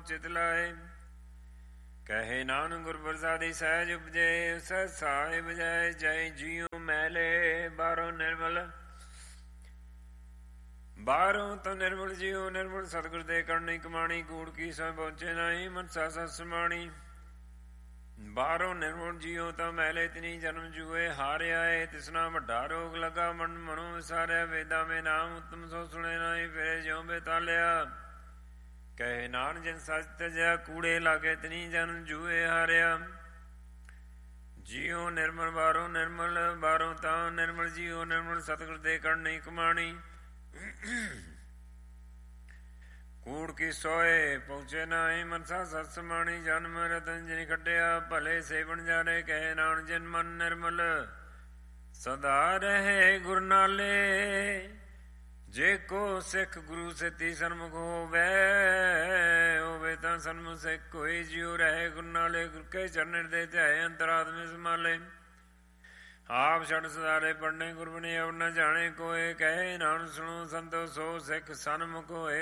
ਚਿਤ ਲਾਏ। ਕਹੇ ਨਾਨਕ ਗੁਰ ਪ੍ਰਸਾਦੀ ਸਹਿਜ ਉਪਜੇ, ਸਹਿ ਬਜਾਏ ਜੈ ਜੀਉ ਮੈਲੇ। ਬਾਹਰੋਂ ਨਿਰਮਲ ਬਾਹਰੋਂ ਤਾਂ ਨਿਰਮਲ ਜੀਉ ਨਿਰਮਲ ਸਤਿਗੁਰ ਦੇ ਕਰਨੀ ਕਮਾਣੀ। ਕੂੜ ਕੀ ਸੋ ਪਹੁੰਚੇ ਨਹੀਂ ਮਨਸਾ ਸਤ ਸਮਾਣੀ। ਬਾਹਰੋਂ ਨਿਰਮਲ ਜੀਉ ਤਾਂ ਮੈਲੇ ਤਿਨੀ ਜਨਮ ਜੂਏ। ਹਾਰਿਆ ਏ ਤਿਸਨਾ ਵੱਡਾ ਰੋਗ ਲਗਾ ਮਨ ਮਨੋ ਵਿਸਾਰਿਆ। ਵੇਦਾਂ ਮੇ ਨਾਮ ਉਤਮ ਸੋ ਸੁਣੇ ਨਹੀਂ ਫਿਰੇ ਜਿਉ ਬੇਤਾਲਿਆ। ਕਹੇ ਨਾਨਕ ਜਿਨ ਸੱਚ ਤਜਿਆ ਕੂੜੇ ਲਾਗੇ ਤਿਨੀ ਜਨਮ ਜੂਏ ਹਾਰਿਆ। ਜੀਉ ਨਿਰਮਲ ਬਾਹਰੋਂ ਨਿਰਮਲ ਬਾਹਰੋਂ ਤਾਂ ਨਿਰਮਲ ਜੀਉ ਨਿਰਮਲ ਸਤਿਗੁਰ ਦੇ ਕਰਨੀ ਕਮਾਣੀ। ਕੂੜ ਕੀ ਸੋਏ ਪਹੁੰਚੇ ਨਾਹੀ ਮਨਸਾ ਸਤ ਸਮਾਣੀ। ਜਨਮ ਰਤਨ ਜਿਨ ਕੱਢਿਆ ਭਲੇ ਸੇਵਨ ਜਾਰੇ। ਕਹੇ ਨਾਨਕ ਜਿਨ ਮਨ ਨਿਰਮਲ ਸਦਾ ਰਹੇ ਗੁਰ ਨਾਲੇ। ਜੇ ਕੋ ਸਿੱਖ ਗੁਰੂ ਸੇਤੀ ਸਨਮੁਖ ਹੋਵੇ ਤਾਂ ਸਨਮੁਖ ਸਿੱਖ ਕੋਈ ਜਿਉ ਰਹੇ ਗੁਰ ਨਾਲੇ। ਗੁਰ ਕੇ ਚਰਨ ਦੇ ਧਿਆਏ ਅੰਤਰਾਤਮੇ ਸੰਭਾਲੇ। ਆਪ ਛੱਡ ਸਦਾਰੇ ਪੜਨੇ ਗੁਰਬਣੀ ਅਵ ਨ ਜਾਣੇ ਕੋਏ। ਕਹੇ ਨਾਨਕ ਸੁਣੋ ਸੰਤੋ ਸੋ ਸਿੱਖ ਸਨਮੁਖ ਹੋਏ।